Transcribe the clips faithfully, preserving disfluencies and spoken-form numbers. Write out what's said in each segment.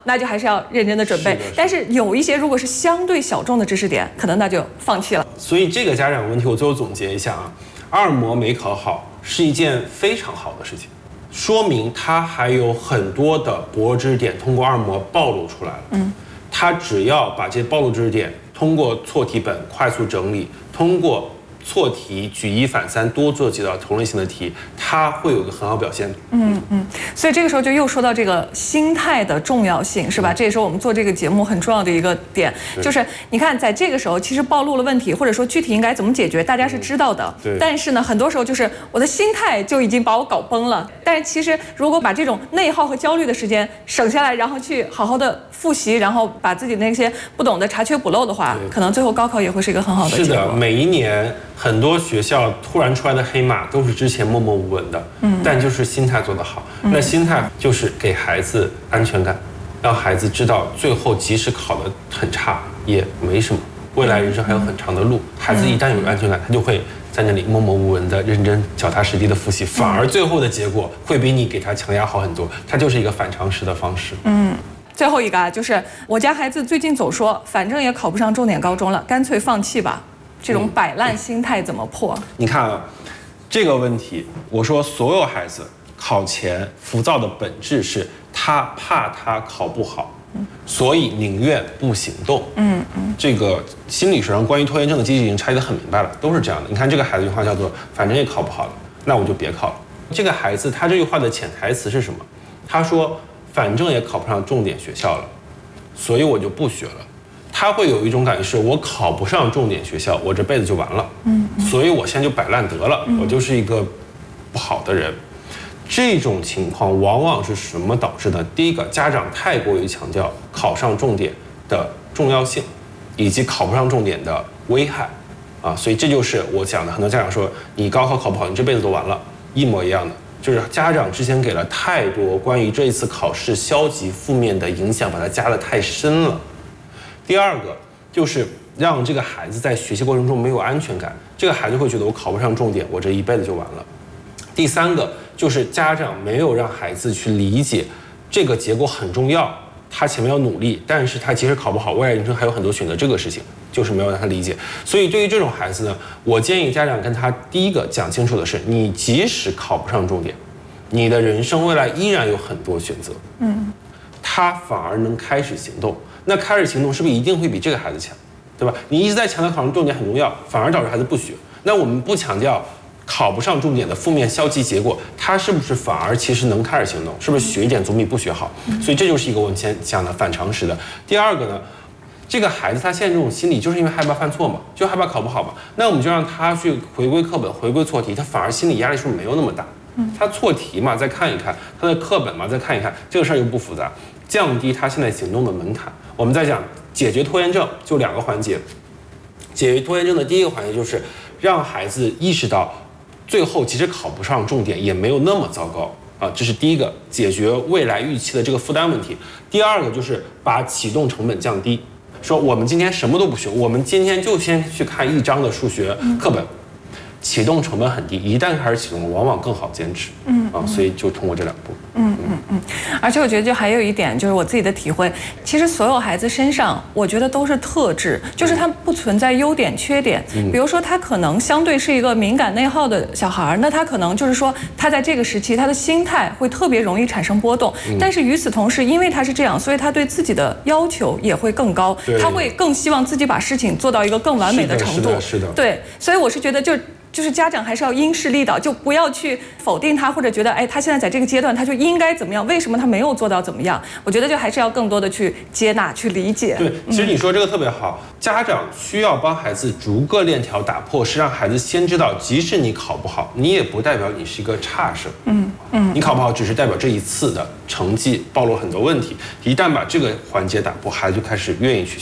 那就还是要认真的准备。是但是有一些如果是相对小众的知识点，可能那就放弃了。 所以这个家长问题，我最后总结一下啊，二模没考好是一件非常好的事情，说明他还有很多的薄弱知识点通过二模暴露出来了。嗯，他只要把这些暴露知识点通过错题本快速整理，通过错题举一反三，多做几道同类型的题，它会有一个很好表现。 嗯嗯，所以这个时候就又说到这个心态的重要性，是吧？嗯、这也是我们做这个节目很重要的一个点，就是你看，在这个时候其实暴露了问题，或者说具体应该怎么解决，大家是知道的。 对。 但是呢，很多时候就是我的心态就已经把我搞崩了。但是其实如果把这种内耗和焦虑的时间省下来，然后去好好的复习，然后把自己那些不懂的查缺补漏的话，可能最后高考也会是一个很好的结果。 是的，每一年。很多学校突然出来的黑马都是之前默默无闻的，嗯，但就是心态做得好。嗯、那心态就是给孩子安全感，让孩子知道最后即使考得很差也没什么，未来人生还有很长的路。孩子一旦有安全感，他就会在那里默默无闻的认真脚踏实地的复习，反而最后的结果会比你给他强压好很多。它就是一个反常识的方式。 嗯。最后一个啊，就是我家孩子最近总说，反正也考不上重点高中了，干脆放弃吧。这种摆烂心态怎么破？ 嗯、你看啊，这个问题，我说所有孩子考前浮躁的本质是他怕他考不好，嗯、所以宁愿不行动。嗯嗯，这个心理学上关于拖延症的机制已经拆得很明白了，都是这样的。你看这个孩子，一句话叫做“反正也考不好了，那我就别考了”。这个孩子他这句话的潜台词是什么？他说：“反正也考不上重点学校了，所以我就不学了。”他会有一种感觉是，我考不上重点学校，我这辈子就完了。嗯，所以我现在就摆烂得了，我就是一个不好的人。这种情况往往是什么导致呢？第一个，家长太过于强调考上重点的重要性，以及考不上重点的危害，啊，所以这就是我讲的。很多家长说，你高考考不好，你这辈子都完了，一模一样的。就是家长之前给了太多关于这一次考试消极负面的影响，把它加得太深了。第二个就是让这个孩子在学习过程中没有安全感，这个孩子会觉得我考不上重点，我这一辈子就完了。第三个就是家长没有让孩子去理解这个结果很重要，他前面要努力，但是他即使考不好，未来人生还有很多选择，这个事情就是没有让他理解。所以对于这种孩子呢，我建议家长跟他第一个讲清楚的是，你即使考不上重点，你的人生未来依然有很多选择，嗯，他反而能开始行动。那开始行动是不是一定会比这个孩子强，对吧？你一直在强调考上重点很重要，反而导致孩子不学。那我们不强调考不上重点的负面消极结果，他是不是反而其实能开始行动？是不是学一点总比不学好？所以这就是一个我们先讲的反常识的。第二个呢，这个孩子他现在这种心理就是因为害怕犯错嘛，就害怕考不好嘛。那我们就让他去回归课本，回归错题，他反而心理压力是不是没有那么大？他错题嘛，再看一看，他的课本嘛，再看一看，这个事儿又不复杂，降低他现在行动的门槛。我们在讲解决拖延症，就两个环节。解决拖延症的第一个环节就是让孩子意识到，最后即使考不上重点也没有那么糟糕啊，这是第一个解决未来预期的这个负担问题。第二个就是把启动成本降低，说我们今天什么都不学，我们今天就先去看一章的数学课本。启动成本很低，一旦开始启动，往往更好坚持。嗯啊，所以就通过这两步。 嗯嗯嗯。而且我觉得就还有一点，就是我自己的体会，其实所有孩子身上，我觉得都是特质，就是他不存在优点缺点。嗯。比如说他可能相对是一个敏感内耗的小孩，那他可能就是说他在这个时期他的心态会特别容易产生波动。嗯。但是与此同时，因为他是这样，所以他对自己的要求也会更高，他会更希望自己把事情做到一个更完美的程度。 是的，是的。是的。 对，所以我是觉得就。就是家长还是要因势利导，就不要去否定他，或者觉得哎，他现在在这个阶段他就应该怎么样，为什么他没有做到怎么样？我觉得就还是要更多的去接纳、去理解。 对，其实你说这个特别好，嗯、家长需要帮孩子逐个链条打破，是让孩子先知道，即使你考不好，你也不代表你是一个差生。嗯嗯，你考不好只是代表这一次的成绩暴露很多问题，一旦把这个环节打破，孩子就开始愿意去行动了。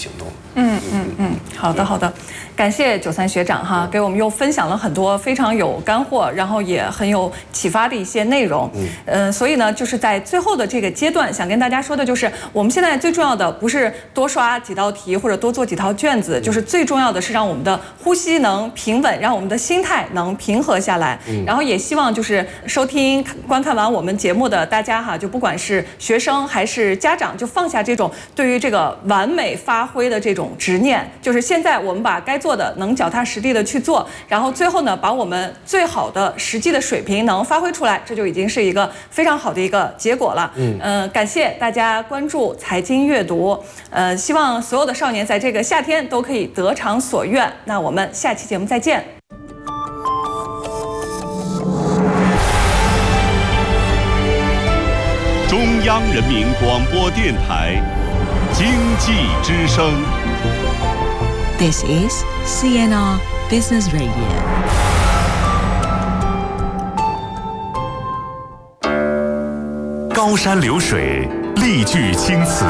嗯嗯嗯，好的好的，感谢九三学长哈，给我们又分享了很多非常有干货，然后也很有启发的一些内容。嗯，呃，所以呢，就是在最后的这个阶段，想跟大家说的就是，我们现在最重要的不是多刷几道题或者多做几套卷子，就是最重要的是让我们的呼吸能平稳，让我们的心态能平和下来。嗯，然后也希望就是收听观看完我们节目的大家哈，就不管是学生还是家长，就放下这种对于这个完美发挥的这种执念，就是现在我们把该做的能脚踏实地的去做，然后最后呢，把我们最好的实际的水平能发挥出来，这就已经是一个非常好的一个结果了。嗯，呃，感谢大家关注财经阅读，呃，希望所有的少年在这个夏天都可以得偿所愿。那我们下期节目再见。 中央人民广播电台经济之声。 This is C N R Business Radio. 高山流水，丽句青词，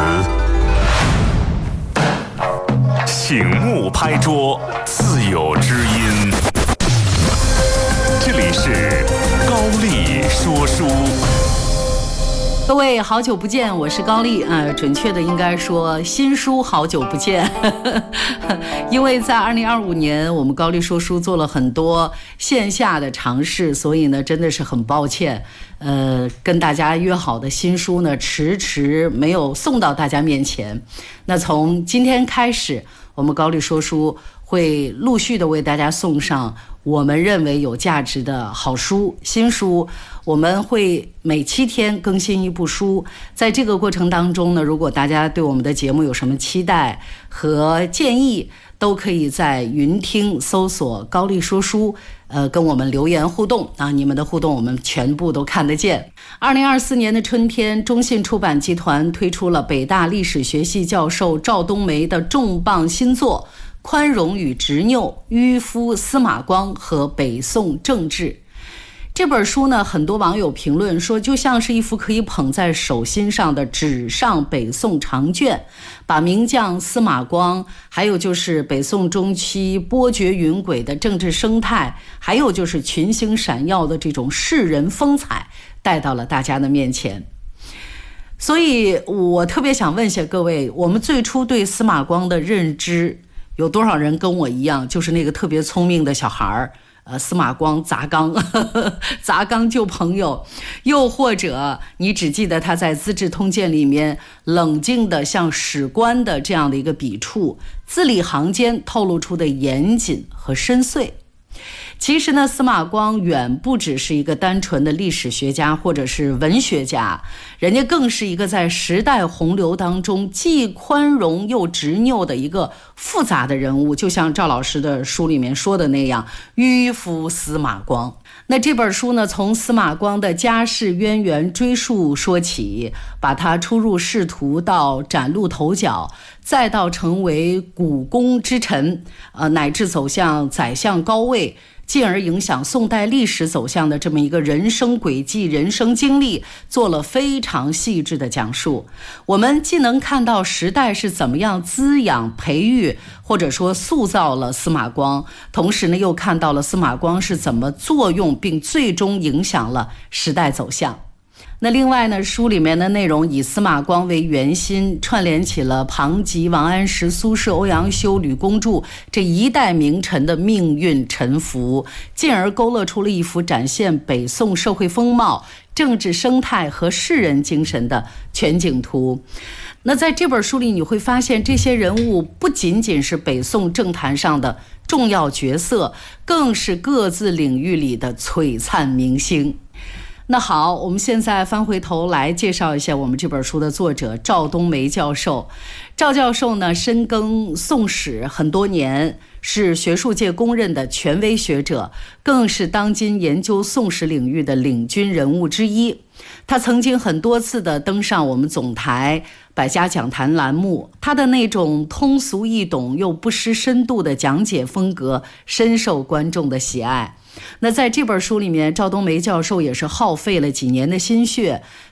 醒目拍桌，自有知音。这里是高丽说书。 各位好久不见，我是高丽，呃，准确的应该说新书好久不见，因为在二零二五年我们高丽说书做了很多线下的尝试，所以呢真的是很抱歉，呃，跟大家约好的新书呢迟迟没有送到大家面前。那从今天开始，我们高丽说书会陆续的为大家送上我们认为有价值的好书、新书。我们会每七天更新一部书，在这个过程当中呢，如果大家对我们的节目有什么期待和建议，都可以在云听搜索高丽说书，呃，跟我们留言互动啊，你们的互动我们全部都看得见。二零二四年的春天，中信出版集团推出了北大历史学系教授赵冬梅的重磅新作《宽容与执拗：迂夫司马光和北宋政治》。这本书呢，很多网友评论说，就像是一幅可以捧在手心上的纸上北宋长卷，把名将司马光，还有就是北宋中期波谲云诡的政治生态，还有就是群星闪耀的这种世人风采，带到了大家的面前。所以我特别想问一下各位，我们最初对司马光的认知，有多少人跟我一样，就是那个特别聪明的小孩儿？呃，司马光砸缸，呵呵砸缸救朋友，又或者你只记得他在《资治通鉴》里面冷静的像史官的这样的一个笔触，字里行间透露出的严谨和深邃。其实呢，司马光远不只是一个单纯的历史学家或者是文学家，人家更是一个在时代洪流当中既宽容又执拗的一个复杂的人物，就像赵老师的书里面说的那样，迂夫司马光。那这本书呢，从司马光的家世渊源追溯说起，把他初入仕途到崭露头角，再到成为古公之臣，呃，乃至走向宰相高位，进而影响宋代历史走向的这么一个人生轨迹、人生经历，做了非常细致的讲述。我们既能看到时代是怎么样滋养、培育，或者说塑造了司马光，同时呢，又看到了司马光是怎么作用并最终影响了时代走向。那另外呢，书里面的内容以司马光为圆心，串联起了庞吉、王安石、苏轼、欧阳修、吕公著这一代名臣的命运沉浮，进而勾勒出了一幅展现北宋社会风貌、政治生态和士人精神的全景图。那在这本书里，你会发现这些人物不仅仅是北宋政坛上的重要角色，更是各自领域里的璀璨明星。那好，我们现在翻回头来介绍一下我们这本书的作者赵冬梅教授。赵教授呢，深耕宋史很多年，是学术界公认的权威学者，更是当今研究宋史领域的领军人物之一。他曾经很多次的登上我们总台百家讲坛栏目，他的那种通俗易懂又不失深度的讲解风格，深受观众的喜爱。那在这本书里面，赵冬梅教授也是耗费了几年的心血，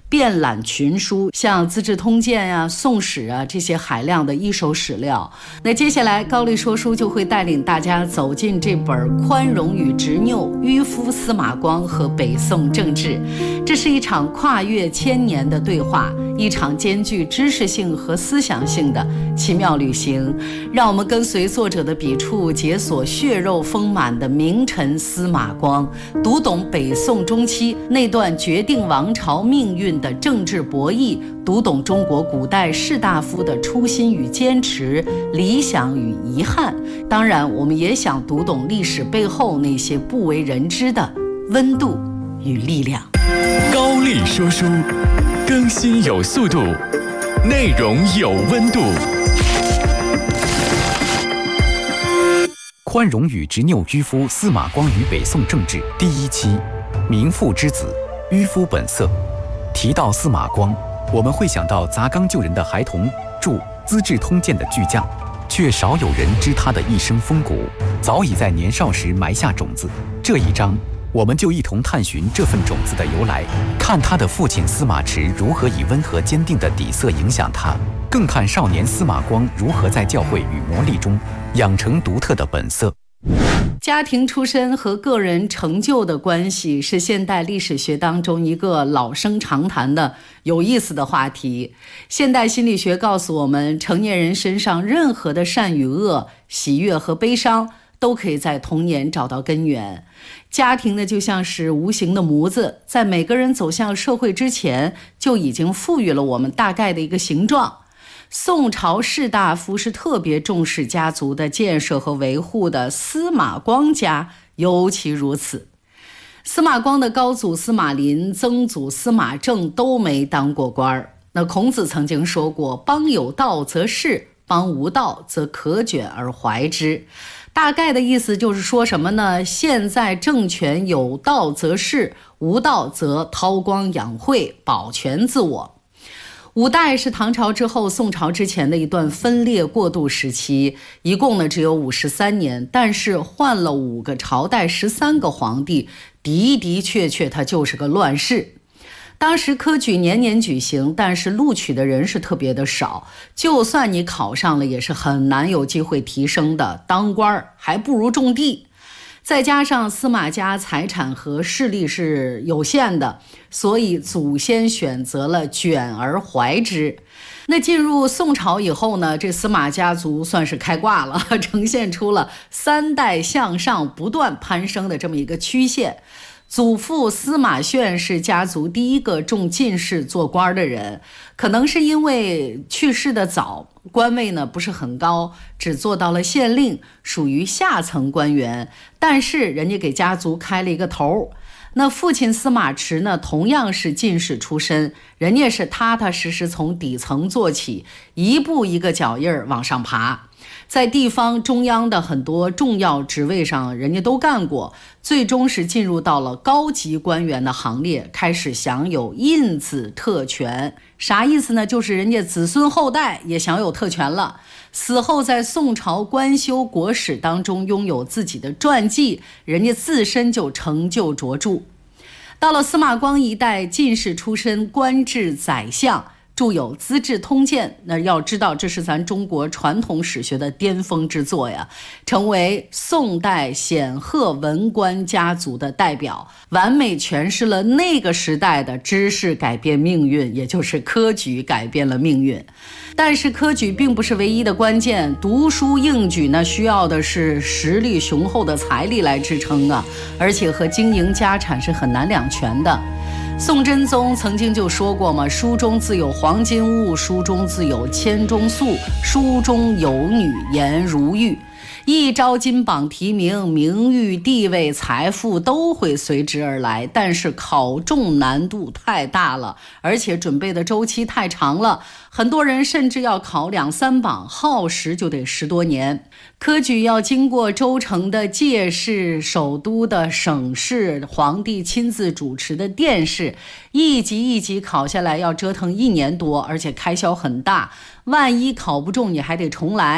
遍览群书，像《资治通鉴》呀、《宋史》啊这些海量的一手史料。那接下来高丽说书就会带领大家走进这本《宽容与执拗：迂夫司马光和北宋政治》。这是一场跨越千年的对话，一场兼具知识性和思想性的奇妙旅行。让我们跟随作者的笔触，解锁血肉丰满的名臣司马光，读懂北宋中期那段决定王朝命运的政治博弈，读懂中国古代士大夫的初心与坚持、理想与遗憾。当然，我们也想读懂历史背后那些不为人知的温度与力量。 高丽说书，更新有速度，内容有温度。 宽容与执拗迂夫司马光与北宋政治第一期，名父之子，迂夫本色。提到司马光，我们会想到砸缸救人的孩童，著《资治通鉴》的巨匠，却少有人知他的一生风骨，早已在年少时埋下种子。这一章，我们就一同探寻这份种子的由来，看他的父亲司马池如何以温和坚定的底色影响他，更看少年司马光如何在教诲与磨砺中养成独特的本色。 家庭出身和个人成就的关系是现代历史学当中一个老生常谈的有意思的话题。现代心理学告诉我们，成年人身上任何的善与恶、喜悦和悲伤都可以在童年找到根源。家庭呢，就像是无形的模子，在每个人走向社会之前，就已经赋予了我们大概的一个形状。宋朝士大夫是特别重视家族的建设和维护的，司马光家尤其如此。司马光的高祖司马林、曾祖司马正都没当过官。那孔子曾经说过，邦有道则仕，邦无道则可卷而怀之。大概的意思就是说什么呢？现在政权有道则仕，无道则韬光养晦，保全自我。五代是唐朝之后宋朝之前的一段分裂过渡时期，一共呢只有五十三年，但是换了五个朝代十三个皇帝，的的确确它就是个乱世。当时科举年年举行，但是录取的人是特别的少，就算你考上了也是很难有机会提升的，当官还不如种地。再加上司马家财产和势力是有限的，所以祖先选择了卷而怀之。那进入宋朝以后呢，这司马家族算是开挂了，呈现出了三代向上不断攀升的这么一个曲线。祖父司马炫是家族第一个中进士做官的人，可能是因为去世的早，官位呢不是很高，只做到了县令，属于下层官员，但是人家给家族开了一个头。那父亲司马池呢，同样是进士出身，人家是踏踏实实从底层做起，一步一个脚印儿往上爬。在地方中央的很多重要职位上，人家都干过，最终是进入到了高级官员的行列，开始享有印子特权。啥意思呢？就是人家子孙后代也享有特权了，死后在宋朝官修国史当中拥有自己的传记，人家自身就成就卓著。到了司马光一代，进士出身，官至宰相，著有《资治通鉴》，那要知道这是咱中国传统史学的巅峰之作呀，成为宋代显赫文官家族的代表，完美诠释了那个时代的知识改变命运，也就是科举改变了命运。但是科举并不是唯一的关键，读书应举呢，需要的是实力雄厚的财力来支撑啊，而且和经营家产是很难两全的。宋真宗曾经就说过嘛，书中自有黄金屋，书中自有千钟粟，书中有女颜如玉。一朝金榜题名，名誉、地位、财富都会随之而来，但是考中难度太大了，而且准备的周期太长了，很多人甚至要考两三榜，耗时就得十多年。科举要经过州城的介试、首都的省试、皇帝亲自主持的殿试，一级一级考下来要折腾一年多，而且开销很大，万一考不中你还得重来。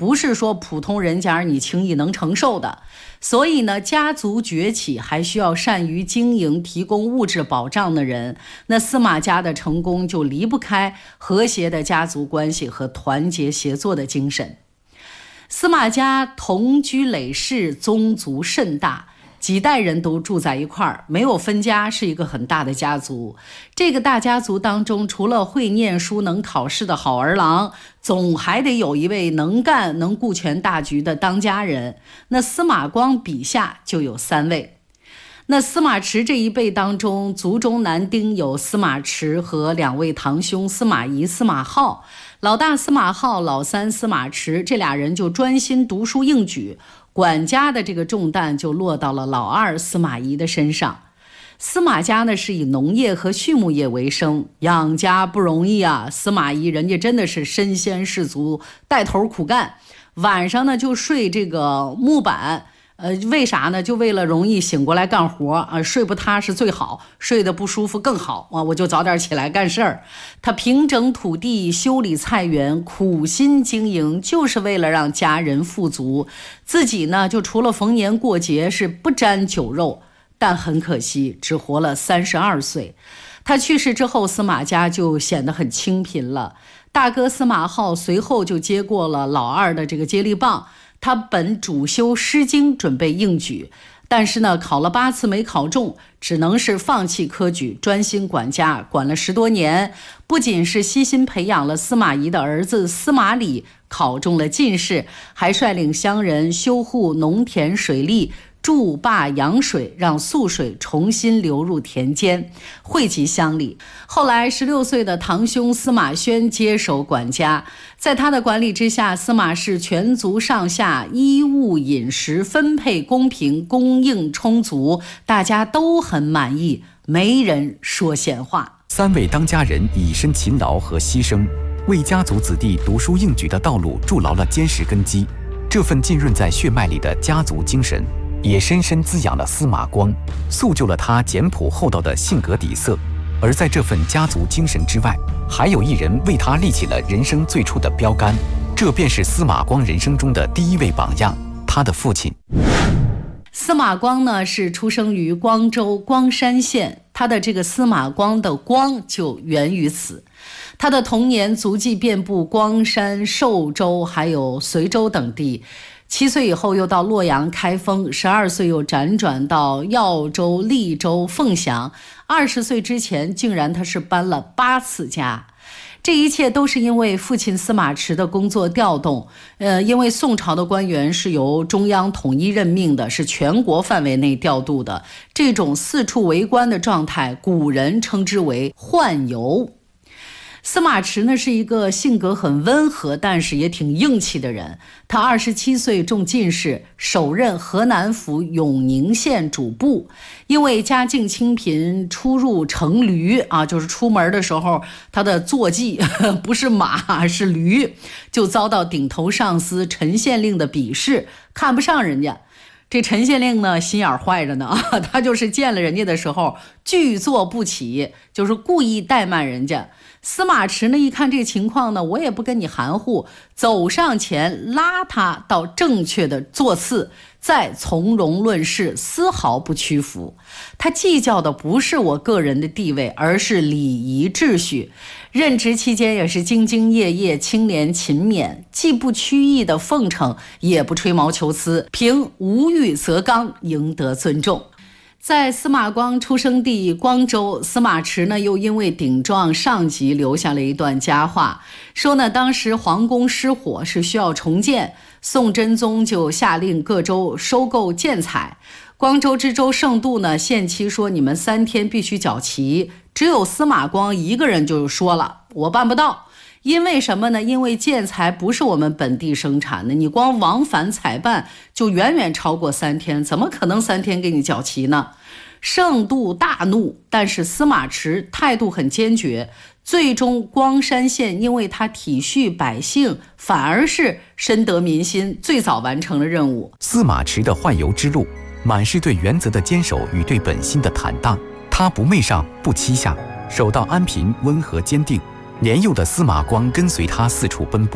不是说普通人家你轻易能承受的。所以呢，家族崛起还需要善于经营、提供物质保障的人。那司马家的成功就离不开和谐的家族关系和团结协作的精神。司马家同居累世，宗族甚大，几代人都住在一块儿，没有分家，是一个很大的家族。这个大家族当中，除了会念书能考试的好儿郎，总还得有一位能干能顾全大局的当家人。那司马光笔下就有三位。那司马池这一辈当中，族中男丁有司马池和两位堂兄司马懿、司马浩。老大司马浩，老三司马池，这俩人就专心读书应举，管家的这个重担就落到了老二司马懿的身上。司马家呢是以农业和畜牧业为生，养家不容易啊。司马懿人家真的是身先士卒，带头苦干，晚上呢就睡这个木板。呃，为啥呢？就为了容易醒过来干活啊，睡不踏实最好，睡得不舒服更好啊，我就早点起来干事儿。他平整土地，修理菜园，苦心经营，就是为了让家人富足。自己呢，就除了逢年过节是不沾酒肉，但很可惜，只活了三十二岁。他去世之后，司马家就显得很清贫了。大哥司马浩随后就接过了老二的这个接力棒。他本主修《诗经》，准备应举，但是呢，考了八次没考中，只能是放弃科举，专心管家，管了十多年。不仅是悉心培养了司马懿的儿子司马礼考中了进士，还率领乡人修护农田水利，筑坝养水，让涑水重新流入田间，惠及乡里。后来十六岁的堂兄司马宣接手管家，在他的管理之下，司马氏全族上下衣物饮食分配公平，供应充足，大家都很满意，没人说闲话。 三位当家人以身勤劳和牺牲，为家族子弟读书应举的道路筑牢了坚实根基。这份浸润在血脉里的家族精神，也深深滋养了司马光，塑就了他简朴厚道的性格底色。而在这份家族精神之外，还有一人为他立起了人生最初的标杆，这便是司马光人生中的第一位榜样，他的父亲。 司马光呢是出生于光州光山县，他的这个司马光的光就源于此。他的童年足迹遍布光山、寿州还有随州等地。七岁以后又到洛阳开封，十二岁又辗转到耀州、利州、凤翔，二十岁之前竟然他是搬了八次家。这一切都是因为父亲司马池的工作调动，呃，因为宋朝的官员是由中央统一任命的，是全国范围内调度的，这种四处为官的状态，古人称之为宦游。司马池呢是一个性格很温和，但是也挺硬气的人。他二十七岁中进士，首任河南府永宁县主簿。因为家境清贫，出入乘驴啊，就是出门的时候，他的坐骑不是马是驴，就遭到顶头上司陈县令的鄙视，看不上人家。这陈县令呢心眼坏着呢，他就是见了人家的时候拒坐不起，就是故意怠慢人家。司马池呢一看这个情况呢，我也不跟你含糊，走上前拉他到正确的座次，再从容论事，丝毫不屈服。他计较的不是我个人的地位，而是礼仪秩序。任职期间也是兢兢业业，清廉勤勉，既不曲意的奉承，也不吹毛求疵，凭无欲则刚，赢得尊重。在司马光出生地光州，司马池呢又因为顶撞上级留下了一段佳话，说呢当时皇宫失火是需要重建，宋真宗就下令各州收购建材。光州知州盛度呢限期说你们三天必须缴齐，只有司马光一个人就说了我办不到。因为什么呢？因为建材不是我们本地生产的，你光往返采办就远远超过三天，怎么可能三天给你缴齐呢？盛度大怒，但是司马池态度很坚决，最终光山县因为他体恤百姓，反而是深得民心，最早完成了任务。 司马池的宦游之路，满是对原则的坚守与对本心的坦荡，他不媚上不欺下，手到安贫，温和坚定。年幼的司马光跟随他四处奔波，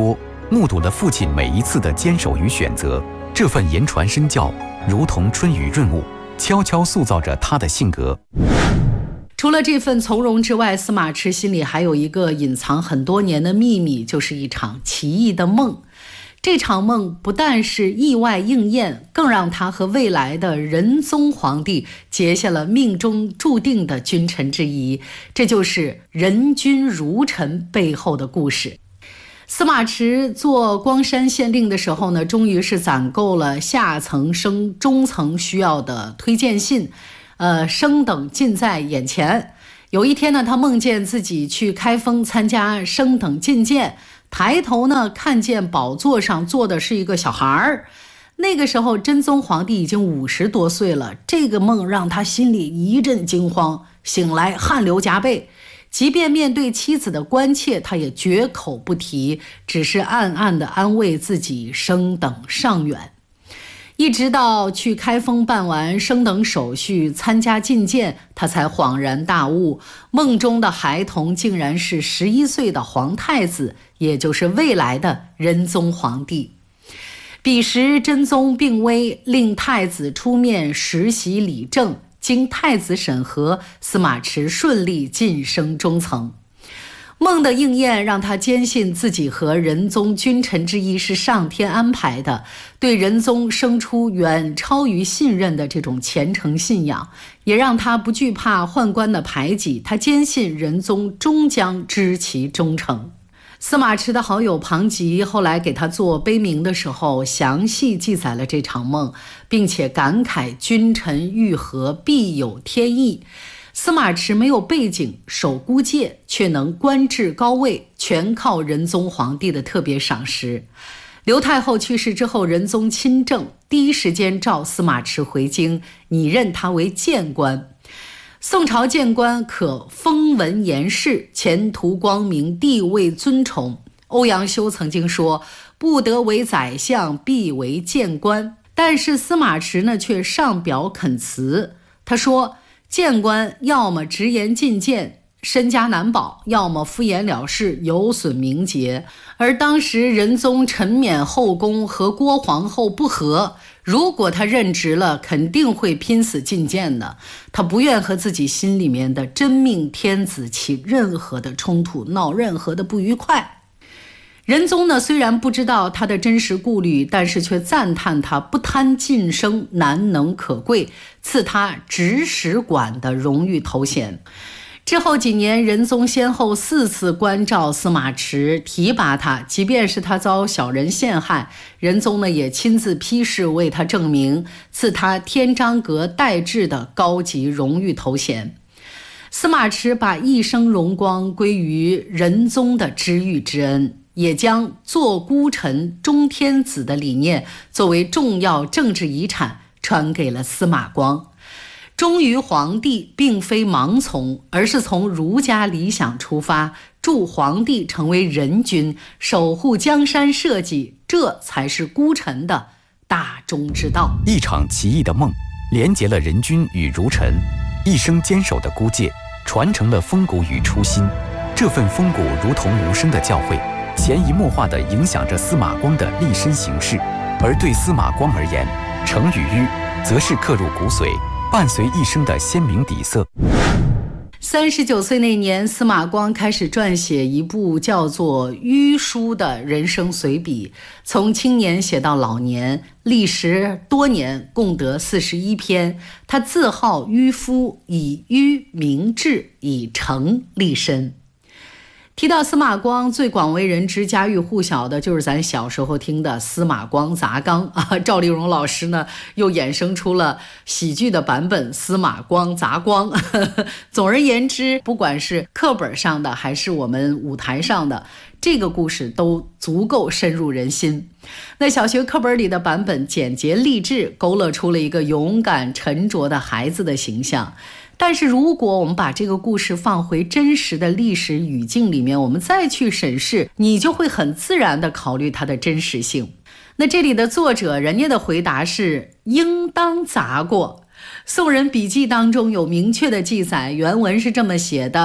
目睹了父亲每一次的坚守与选择，这份言传身教如同春雨润物，悄悄塑造着他的性格。 除了这份从容之外，司马池心里还有一个隐藏很多年的秘密，就是一场奇异的梦。这场梦不但是意外应验，更让他和未来的仁宗皇帝结下了命中注定的君臣之谊，这就是仁君儒臣背后的故事。司马池做光山县令的时候呢，终于是攒够了下层升中层需要的推荐信，呃，升等近在眼前。有一天呢，他梦见自己去开封参加升等进谏，抬头呢，看见宝座上坐的是一个小孩儿。那个时候真宗皇帝已经五十多岁了，这个梦让他心里一阵惊慌，醒来汗流浃背。即便面对妻子的关切，他也绝口不提，只是暗暗地安慰自己升等尚远。一直到去开封办完升等手续，参加进谏，他才恍然大悟，梦中的孩童竟然是十一岁的皇太子，也就是未来的仁宗皇帝。彼时真宗病危，令太子出面实习理政，经太子审核，司马池顺利晋升中层。梦的应验让他坚信自己和仁宗君臣之谊是上天安排的，对仁宗生出远超于信任的这种虔诚信仰，也让他不惧怕宦官的排挤，他坚信仁宗终将知其忠诚。司马池的好友庞吉后来给他做碑铭的时候，详细记载了这场梦，并且感慨君臣遇合必有天意。司马池没有背景，守孤界，却能官至高位，全靠仁宗皇帝的特别赏识。刘太后去世之后，仁宗亲政，第一时间召司马池回京，拟任他为谏官。宋朝谏官可风闻言士，前途光明，地位尊崇。欧阳修曾经说，不得为宰相，必为谏官。但是司马池呢，却上表恳辞。他说，谏官要么直言进谏，身家难保，要么敷衍了事，有损名节。而当时仁宗陈冕后宫和郭皇后不和，如果他任职了，肯定会拼死进谏的。他不愿和自己心里面的真命天子起任何的冲突，闹任何的不愉快。仁宗呢，虽然不知道他的真实顾虑，但是却赞叹他不贪晋升，难能可贵，赐他直使馆的荣誉头衔。之后几年，仁宗先后四次关照司马池，提拔他，即便是他遭小人陷害，仁宗呢也亲自批示为他证明，赐他天章阁代制的高级荣誉头衔。司马池把一生荣光归于仁宗的知遇之恩，也将做孤臣忠天子的理念作为重要政治遗产传给了司马光。忠于皇帝并非盲从，而是从儒家理想出发，助皇帝成为仁君，守护江山社稷，这才是孤臣的大忠之道。 一场奇异的梦，连结了仁君与儒臣，一生坚守的孤戒，传承了风骨与初心。这份风骨如同无声的教诲，潜移默化地影响着司马光的立身行事。而对司马光而言，成与迂则是刻入骨髓，伴随一生的鲜明底色。 三十九岁那年，司马光开始撰写一部叫做《迂书》的人生随笔，从青年写到老年，历时多年，共得四十一篇。他自号迂夫，以迂明志，以诚立身。提到司马光，最广为人知、家喻户晓的就是咱小时候听的司马光砸缸啊。赵丽蓉老师呢，又衍生出了喜剧的版本司马光砸光。总而言之，不管是课本上的还是我们舞台上的，这个故事都足够深入人心。那小学课本里的版本简洁励志，勾勒出了一个勇敢沉着的孩子的形象。但是如果我们把这个故事放回真实的历史语境里面，我们再去审视，你就会很自然地考虑它的真实性。那这里的作者人家的回答是应当砸过。宋人笔记当中有明确的记载，原文是这么写的：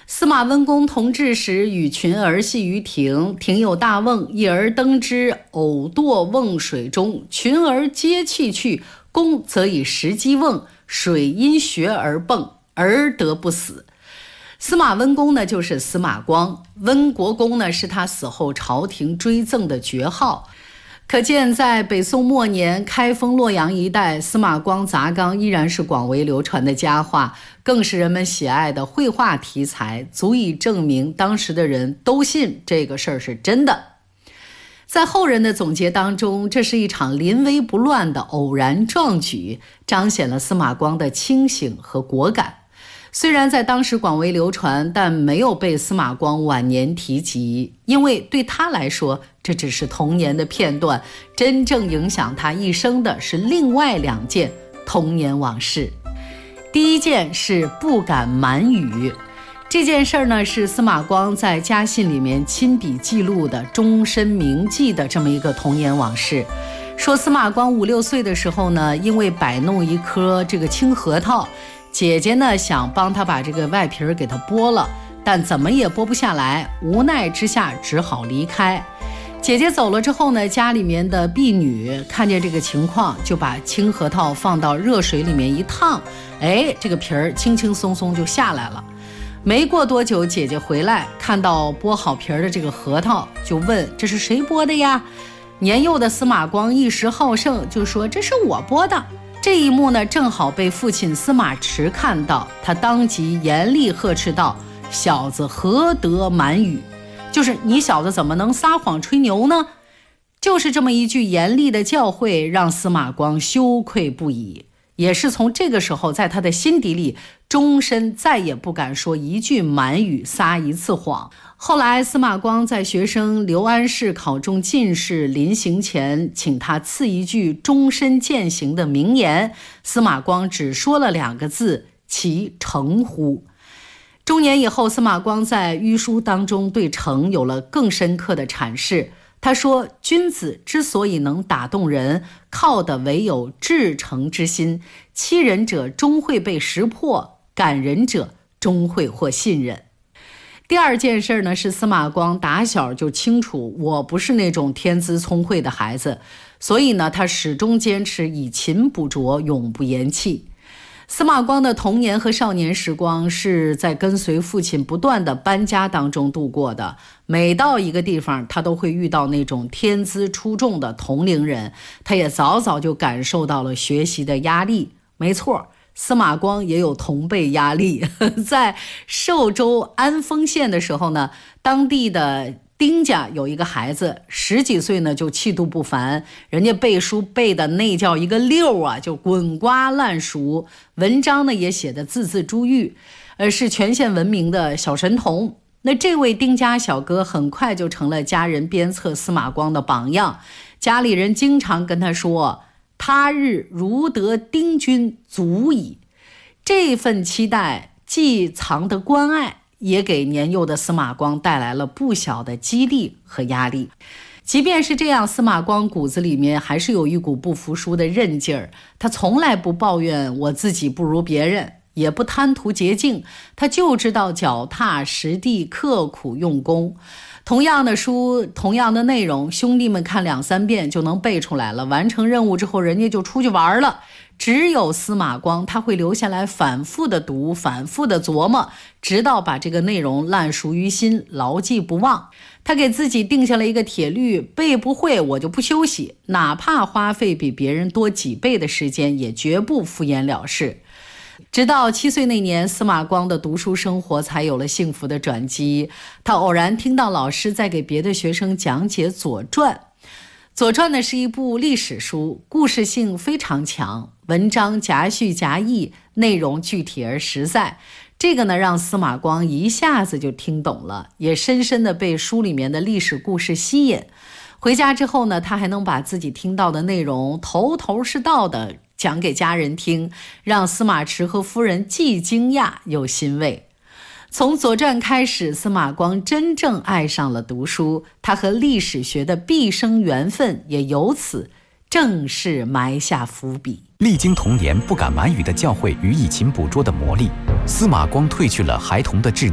司马温公同治时，与群儿戏于庭，庭有大瓮，一儿登之，偶堕瓮水中，群儿皆弃去，公则以石击瓮，水因穴而迸，而得不死。司马温公呢，就是司马光，温国公呢，是他死后朝廷追赠的爵号。可见在北宋末年开封洛阳一带，司马光砸缸依然是广为流传的佳话，更是人们喜爱的绘画题材，足以证明当时的人都信这个事儿是真的。在后人的总结当中，这是一场临危不乱的偶然壮举，彰显了司马光的清醒和果敢。虽然在当时广为流传，但没有被司马光晚年提及，因为对他来说，这只是童年的片段，真正影响他一生的是另外两件童年往事。第一件是不敢瞒语，这件事儿呢，是司马光在家信里面亲笔记录的终身铭记的这么一个童年往事。说司马光五六岁的时候呢，因为摆弄一颗这个青核桃，姐姐呢想帮他把这个外皮儿给他剥了，但怎么也剥不下来，无奈之下只好离开。姐姐走了之后呢，家里面的婢女看见这个情况，就把青核桃放到热水里面一烫，哎，这个皮儿轻轻松松就下来了。没过多久，姐姐回来看到剥好皮儿的这个核桃，就问这是谁剥的呀？年幼的司马光一时好胜，就说这是我剥的。这一幕呢，正好被父亲司马池看到，他当即严厉呵斥道：“小子何得瞒语？就是你小子怎么能撒谎吹牛呢？”就是这么一句严厉的教诲，让司马光羞愧不已。也是从这个时候，在他的心底里，终身再也不敢说一句瞒语，撒一次谎。后来司马光在学生刘安世考中进士，临行前请他赐一句终身践行的名言，司马光只说了两个字：其诚乎。中年以后，司马光在御书当中对诚有了更深刻的阐释。他说，君子之所以能打动人，靠的唯有至诚之心，欺人者终会被识破，感人者终会获信任。第二件事呢，是司马光打小就清楚我不是那种天资聪慧的孩子，所以呢，他始终坚持以勤补拙，永不言弃。司马光的童年和少年时光是在跟随父亲不断的搬家当中度过的，每到一个地方，他都会遇到那种天资出众的同龄人，他也早早就感受到了学习的压力。没错，司马光也有同辈压力。在寿州安丰县的时候呢，当地的丁家有一个孩子，十几岁呢就气度不凡，人家背书背的那叫一个溜啊，就滚瓜烂熟，文章呢也写的字字珠玉，呃，是全县闻名的小神童。那这位丁家小哥很快就成了家人鞭策司马光的榜样，家里人经常跟他说，他日如得丁君足矣。这份期待既藏得关爱，也给年幼的司马光带来了不小的激励和压力。即便是这样，司马光骨子里面还是有一股不服输的韧劲儿，他从来不抱怨我自己不如别人，也不贪图捷径，他就知道脚踏实地，刻苦用功。同样的书，同样的内容，兄弟们看两三遍就能背出来了，完成任务之后人家就出去玩了。只有司马光，他会留下来反复的读，反复的琢磨，直到把这个内容烂熟于心，牢记不忘。他给自己定下了一个铁律，背不会我就不休息，哪怕花费比别人多几倍的时间，也绝不敷衍了事。直到七岁那年，司马光的读书生活才有了幸福的转机。他偶然听到老师在给别的学生讲解《左传》。《左传》呢是一部历史书，故事性非常强，文章夹叙夹议，内容具体而实在。这个呢让司马光一下子就听懂了，也深深地被书里面的历史故事吸引。回家之后呢，他还能把自己听到的内容头头是道的讲给家人听，让司马池和夫人既惊讶又欣慰。从《左传》开始，司马光真正爱上了读书，他和历史学的毕生缘分也由此正式埋下伏笔。 历经童年不敢瞒语的教诲与以勤补拙的磨砺，司马光褪去了孩童的稚嫩，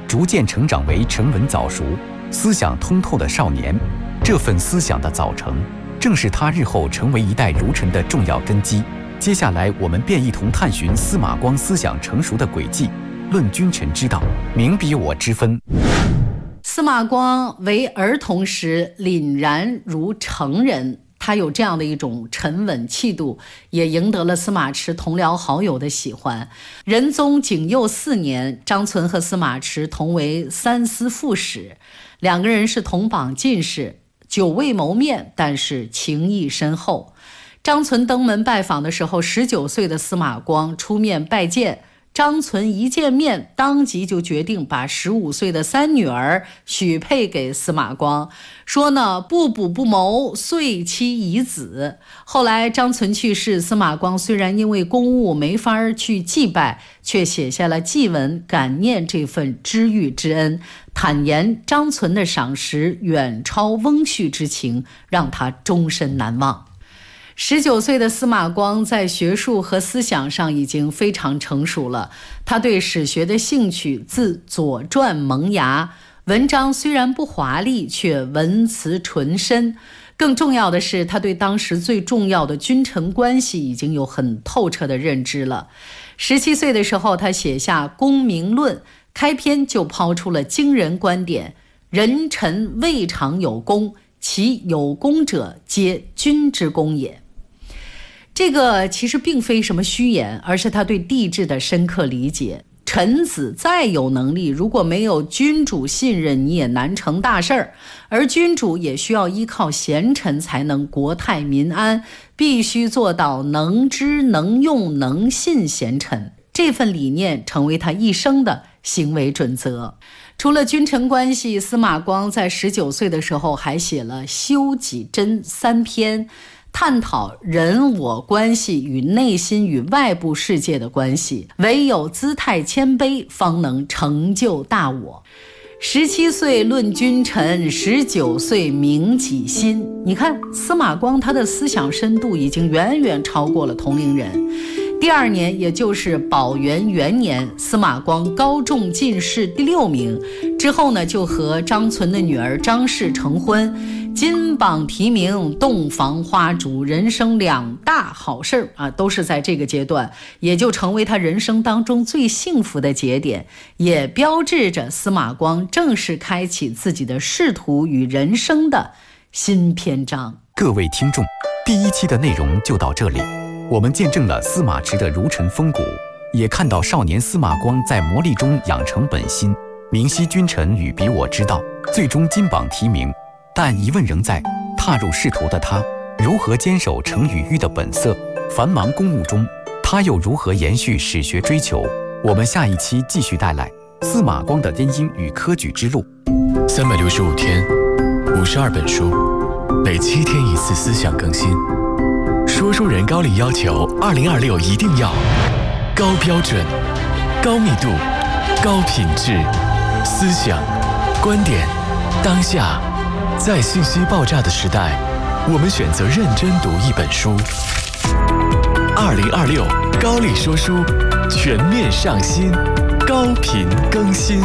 逐渐成长为沉稳早熟、思想通透的少年。这份思想的早成，正是他日后成为一代儒臣的重要根基。接下来，我们便一同探寻司马光思想成熟的轨迹，论君臣之道，明彼我之分。 司马光为儿童时凛然如成人，他有这样的一种沉稳气度，也赢得了司马池同僚好友的喜欢。仁宗景佑四年，张存和司马池同为三司副使，两个人是同榜进士，久未谋面，但是情谊深厚。张存登门拜访的时候，十九岁的司马光出面拜见。张存一见面，当即就决定把十五岁的三女儿许配给司马光，说呢不补不谋，遂妻以子。后来张存去世，司马光虽然因为公务没法去祭拜，却写下了祭文感念这份知遇之恩，坦言张存的赏识远超翁婿之情，让他终身难忘。十九岁的司马光在学术和思想上已经非常成熟了，他对史学的兴趣自《左传》萌芽，文章虽然不华丽，却文辞纯深。更重要的是，他对当时最重要的君臣关系已经有很透彻的认知了。十七岁的时候，他写下《公明论》，开篇就抛出了惊人观点：人臣未尝有功，其有功者，皆君之功也。这个其实并非什么虚言，而是他对帝制的深刻理解。臣子再有能力，如果没有君主信任，你也难成大事儿。而君主也需要依靠贤臣才能国泰民安，必须做到能知能用能信贤臣。这份理念成为他一生的行为准则。除了君臣关系，司马光在十九岁的时候还写了《修己真》三篇，探讨人我关系与内心与外部世界的关系，唯有姿态谦卑，方能成就大我。十七岁论君臣，十九岁明己心。你看司马光他的思想深度已经远远超过了同龄人。第二年，也就是宝元元年，司马光高中进士第六名，之后呢就和张存的女儿张氏成婚，金榜题名，洞房花烛，人生两大好事啊，都是在这个阶段，也就成为他人生当中最幸福的节点，也标志着司马光正式开启自己的仕途与人生的新篇章。 各位听众，第一期的内容就到这里。我们见证了司马池的儒臣风骨，也看到少年司马光在磨砺中养成本心，明晰君臣与彼我之道，最终金榜题名。但疑问仍在，踏入仕途的他如何坚守成与育的本色？繁忙公务中，他又如何延续史学追求？我们下一期继续带来司马光的根音与科举之路。 三百六十五天，五十二本书，每七天一次思想更新。说书人高丽要求二零二六一定要高标准、高密度、高品质，思想、观点、当下。在信息爆炸的时代，我们选择认真读一本书。二零二六高丽说书全面上新，高频更新。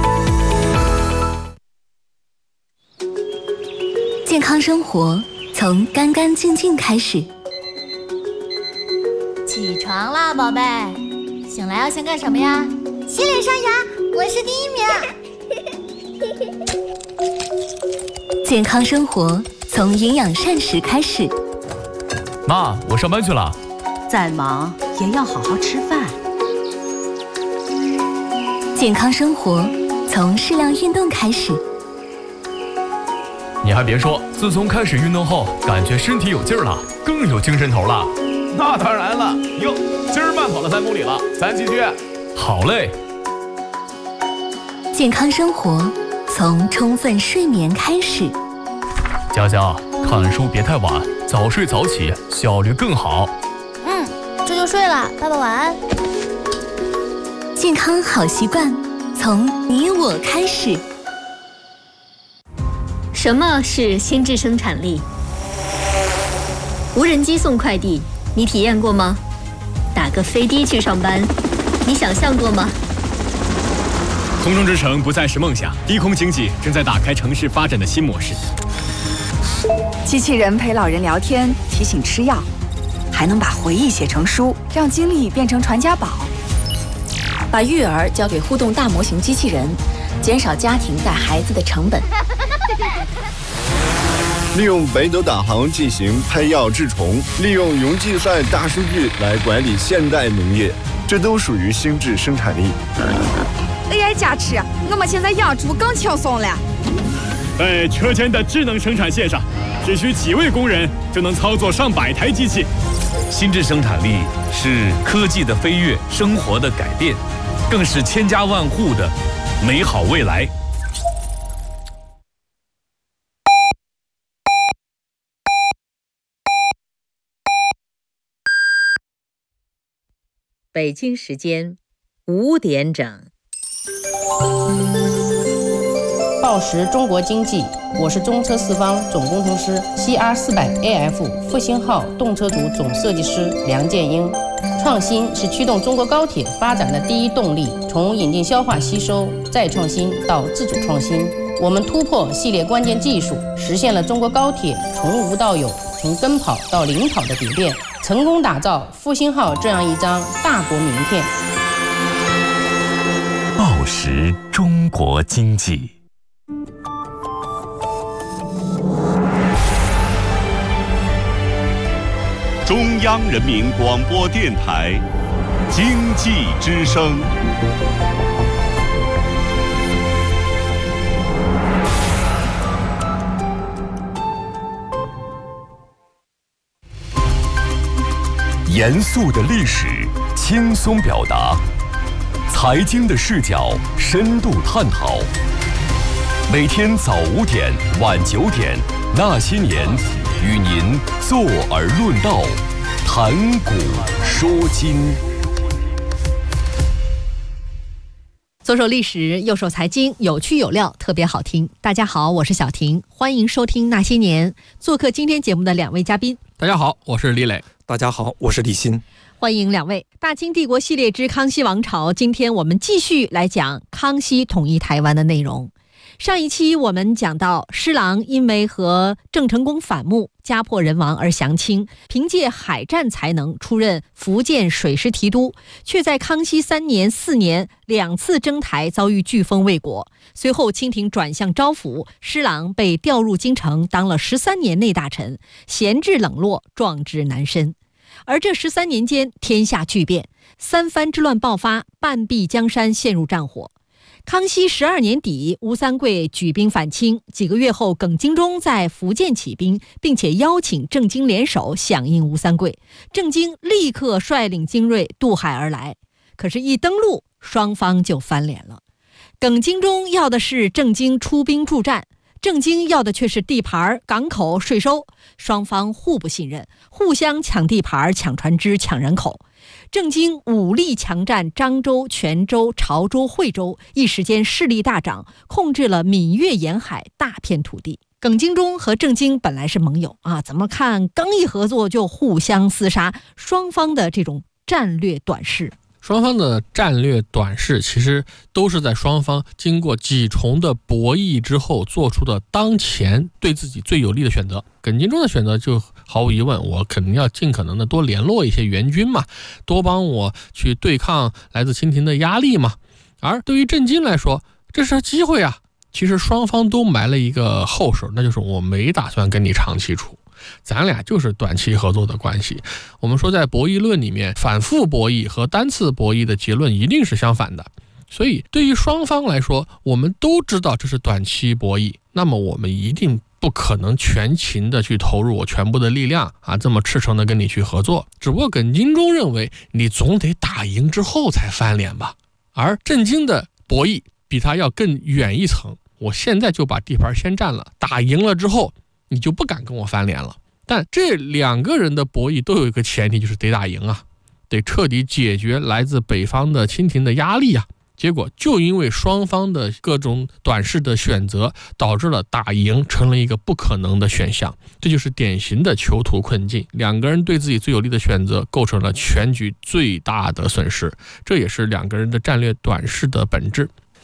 健康生活从干干净净开始。 起床啦，宝贝！醒来要先干什么呀？ 洗脸刷牙，我是第一名。 健康生活从营养膳食开始。 妈，我上班去了。 再忙也要好好吃饭。 健康生活从适量运动开始。 你还别说，自从开始运动后，感觉身体有劲儿了，更有精神头了。 那当然了，哟，今儿慢跑了三公里了，咱继续。 好嘞。 健康生活从充分睡眠开始。 佳佳，看书别太晚，早睡早起，效率更好。 嗯，这就睡了，爸爸晚安。 健康好习惯从你我开始。 什么是心智生产力？无人机送快递，你体验过吗？打个飞的去上班，你想象过吗？ 空中之城不再是梦想，低空经济正在打开城市发展的新模式。 机器人陪老人聊天，提醒吃药，还能把回忆写成书，让经历变成传家宝。 把育儿交给互动大模型机器人，减少家庭带孩子的成本。 利用北斗导航进行配药治虫，利用云计算大数据来管理现代农业，这都属于心智生产力。 A I 加持，我们现在养猪更轻松了。 在车间的智能生产线上，只需几位工人就能操作上百台机器。 心智生产力是科技的飞跃，生活的改变，更是千家万户的美好未来。 北京时间五点整。 报时中国经济，我是中车四方总工程师 C R 四百 A F 复兴号动车组总设计师梁建英。创新是驱动中国高铁发展的第一动力，从引进消化吸收再创新到自主创新，我们突破系列关键技术，实现了中国高铁从无到有、从跟跑到领跑的迭变，成功打造复兴号这样一张大国名片。 报时中国经济。中央人民广播电台经济之声。严肃的历史，轻松表达；财经的视角，深度探讨。每天早五点、晚九点，那些年，与您坐而论道，谈古说今。 左手历史，右手财经，有趣有料，特别好听。大家好，我是小婷，欢迎收听那些年。做客今天节目的两位嘉宾， 大家好，我是李磊。 大家好，我是李欣。 欢迎两位。大清帝国系列之康熙王朝，今天我们继续来讲康熙统一台湾的内容。上一期我们讲到，施琅因为和郑成功反目，家破人亡而降清，凭借海战才能出任福建水师提督，却在康熙三年、四年两次征台遭遇飓风未果。随后清廷转向招抚，施琅被调入京城，当了十三年内大臣，闲置冷落，壮志难伸。而这十三年间，天下巨变，三藩之乱爆发，半壁江山陷入战火。康熙十二年底，吴三桂举兵反清，几个月后，耿精忠在福建起兵，并且邀请郑经联手响应吴三桂。郑经立刻率领精锐渡海而来，可是，一登陆，双方就翻脸了。耿精忠要的是郑经出兵助战，郑经要的却是地盘、港口、税收，双方互不信任，互相抢地盘、抢船只、抢人口。郑经武力强占漳州、泉州、潮州、惠州，一时间势力大涨，控制了闽粤沿海大片土地。耿精忠和郑经本来是盟友啊，怎么看刚一合作就互相厮杀，双方的这种战略短视。 双方的战略短视其实都是在双方经过几重的博弈之后做出的当前对自己最有利的选择。耿精忠的选择就毫无疑问，我肯定要尽可能的多联络一些援军嘛，多帮我去对抗来自清廷的压力嘛。而对于郑经来说，这是机会啊。其实双方都埋了一个后手，那就是我没打算跟你长期处，咱俩就是短期合作的关系。我们说在博弈论里面，反复博弈和单次博弈的结论一定是相反的。所以对于双方来说，我们都知道这是短期博弈，那么我们一定不可能全情的去投入我全部的力量啊，这么赤诚的跟你去合作。只不过耿精忠认为，你总得打赢之后才翻脸吧。而郑经的博弈比他要更远一层，我现在就把地盘先占了，打赢了之后你就不敢跟我翻脸了。但这两个人的博弈都有一个前提，就是得打赢啊，得彻底解决来自北方的清廷的压力啊。结果就因为双方的各种短视的选择，导致了打赢成了一个不可能的选项。这就是典型的囚徒困境，两个人对自己最有利的选择构成了全局最大的损失，这也是两个人的战略短视的本质。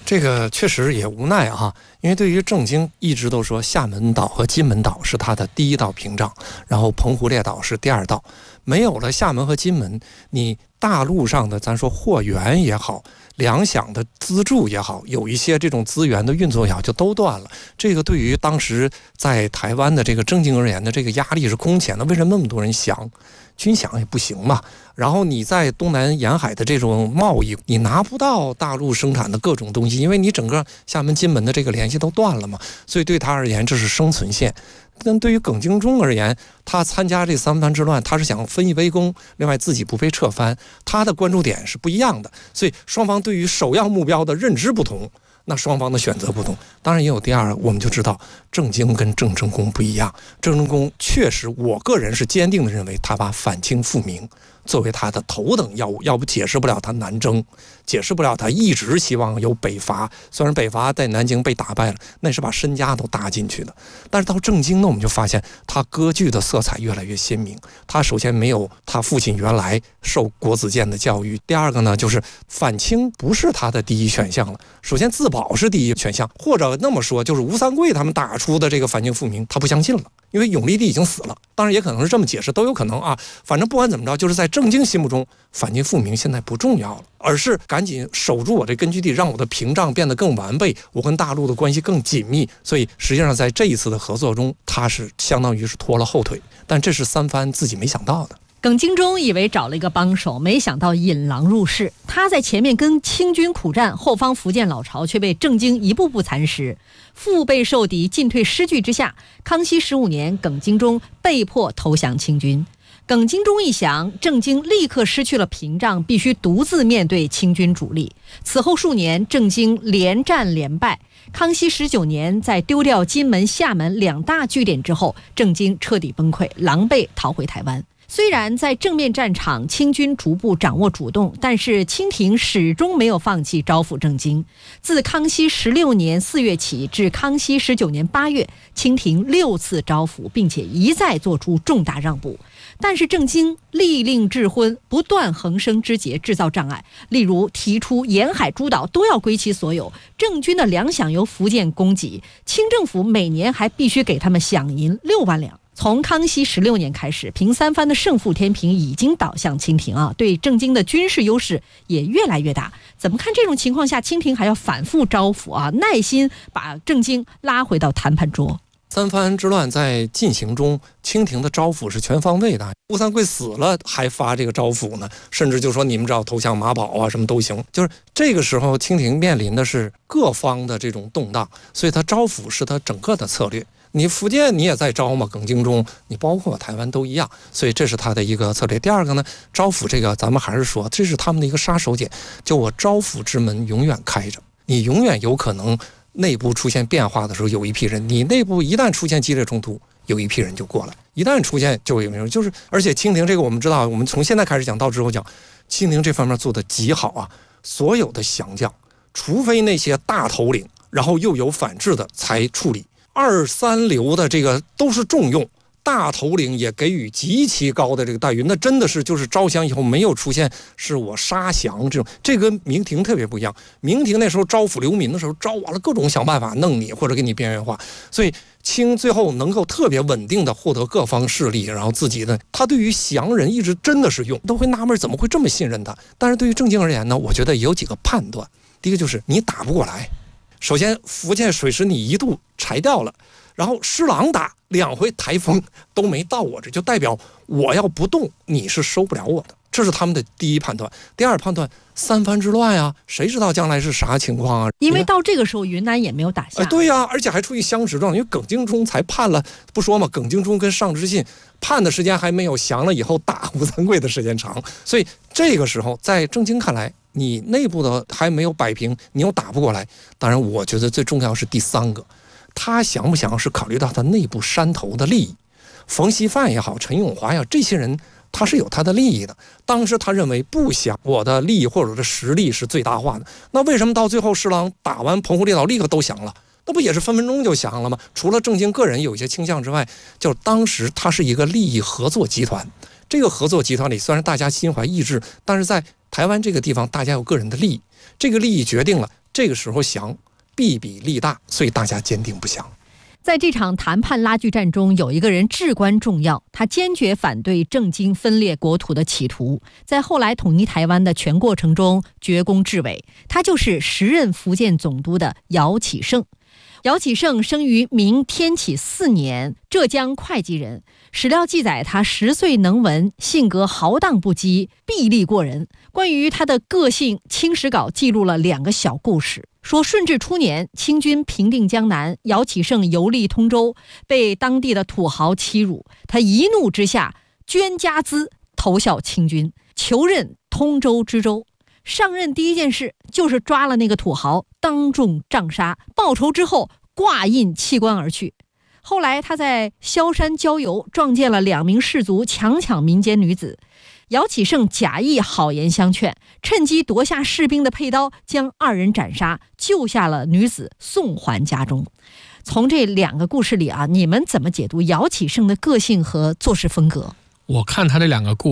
这个确实也无奈啊，因为对于郑经一直都说厦门岛和金门岛是他的第一道屏障，然后澎湖列岛是第二道。没有了厦门和金门，你大陆上的咱说货源也好，粮饷的资助也好，有一些这种资源的运作也好，就都断了。这个对于当时在台湾的这个郑经而言的这个压力是空前的。为什么那么多人降？军饷也不行嘛，然后你在东南沿海的这种贸易，你拿不到大陆生产的各种东西，因为你整个厦门金门的这个联系都断了嘛，所以对他而言这是生存线。但对于耿精忠而言，他参加这三藩之乱，他是想分一杯羹，另外自己不被撤藩，他的关注点是不一样的，所以双方对于首要目标的认知不同，那双方的选择不同。当然也有第二，我们就知道郑经跟郑成功不一样。郑成功确实，我个人是坚定的认为他把反清复明作为他的头等要务，要不解释不了他南征，解释不了他一直希望有北伐。虽然北伐在南京被打败了，那是把身家都搭进去的。但是到郑经呢，我们就发现他割据的色彩越来越鲜明。他首先没有他父亲原来受国子监的教育，第二个呢，就是反清不是他的第一选项了。首先自保是第一选项，或者那么说，就是吴三桂他们打出的这个反清复明，他不相信了。因为永历帝已经死了，当然也可能是这么解释，都有可能啊。反正不管怎么着，就是在郑经心目中，反清复明现在不重要了，而是赶紧守住我这根据地，让我的屏障变得更完备，我跟大陆的关系更紧密。所以实际上在这一次的合作中，他是相当于是拖了后腿，但这是三藩自己没想到的。 耿精忠以为找了一个帮手，没想到引狼入室。他在前面跟清军苦战，后方福建老巢却被郑经一步步蚕食，腹背受敌，进退失据之下，康熙十五年，耿精忠被迫投降清军。耿精忠一降，郑经立刻失去了屏障，必须独自面对清军主力。此后数年，郑经连战连败。康熙十九年，在丢掉金门、厦门两大据点之后，郑经彻底崩溃，狼狈逃回台湾。虽然在正面战场清军逐步掌握主动，但是清廷始终没有放弃招抚郑经。自康熙十六年四月起至康熙十九年八月，清廷六次招抚，并且一再做出重大让步。但是郑经力令智昏，不断横生枝节，制造障碍。例如提出沿海诸岛都要归其所有，郑军的粮饷由福建供给，清政府每年还必须给他们饷银六万两。从康熙十六年开始，平三藩的胜负天平已经倒向清廷啊，对郑经的军事优势也越来越大。怎么看这种情况下，清廷还要反复招抚啊，耐心把郑经拉回到谈判桌？ 三藩之乱在进行中，清廷的招抚是全方位的。吴三桂死了还发这个招抚呢，甚至就说你们只要投降马宝啊，什么都行。就是这个时候，清廷面临的是各方的这种动荡，所以他招抚是他整个的策略。你福建你也在招嘛，耿精忠，你包括台湾都一样，所以这是他的一个策略。第二个呢，招抚这个咱们还是说，这是他们的一个杀手锏，就我招抚之门永远开着，你永远有可能内部出现变化的时候，有一批人，你内部一旦出现激烈冲突，有一批人就过来，一旦出现就有人，就是而且清廷这个我们知道，我们从现在开始讲到之后讲，清廷这方面做的极好啊，所有的降将，除非那些大头领，然后又有反制的才处理。二三流的这个都是重用，大头领也给予极其高的这个待遇，那真的是就是招降以后没有出现是我杀降这种，这跟明廷特别不一样。明廷那时候招抚流民的时候，招完了各种想办法弄你或者给你边缘化，所以清最后能够特别稳定的获得各方势力，然后自己的他对于降人一直真的是用，都会纳闷怎么会这么信任他。但是对于郑经而言呢，我觉得也有几个判断。第一个就是你打不过来。首先福建水师你一度拆掉了，然后施琅打两回台风都没到我这，就代表我要不动你是收不了我的，这是他们的第一判断。第二判断，三藩之乱啊，谁知道将来是啥情况啊？ 因为到这个时候云南也没有打下、 哎、对呀、啊，而且还处于相持状态，因为耿精忠才判了，不说嘛，耿精忠跟尚之信判的时间还没有降了以后打吴三桂的时间长，所以这个时候在郑经看来，你内部的还没有摆平，你又打不过来。当然我觉得最重要是第三个，他想不想是考虑到他内部山头的利益，冯锡范也好，陈永华也好，这些人他是有他的利益的。当时他认为不想我的利益或者是实力是最大化的，那为什么到最后施琅打完澎湖列岛立刻都降了？那不也是分分钟就降了吗？除了郑经个人有一些倾向之外，就当时他是一个利益合作集团。这个合作集团里虽然大家心怀异志，但是在台湾这个地方大家有个人的利益，这个利益决定了这个时候降必比力大，所以大家坚定不降。 在这场谈判拉锯战中，有一个人至关重要，他坚决反对郑经分裂国土的企图，在后来统一台湾的全过程中绝功至伟。他就是时任福建总督的姚启圣。姚启圣生于明天启四年，浙江会稽人。史料记载，他十岁能文，性格豪荡不羁，臂力过人。关于他的个性，《清史稿》记录了两个小故事。说顺治初年，清军平定江南，姚启圣游历通州，被当地的土豪欺辱，他一怒之下捐家资投效清军，求任通州知州。上任第一件事就是抓了那个土豪，当众杖杀，报仇之后挂印弃官而去。后来他在萧山郊游，撞见了两名士卒强抢民间女子，姚启圣假意好言相劝，趁机夺下士兵的佩刀，将二人斩杀，救下了女子，送还家中。从这两个故事里啊，你们怎么解读姚启圣的个性和做事风格？ 我看他这两个故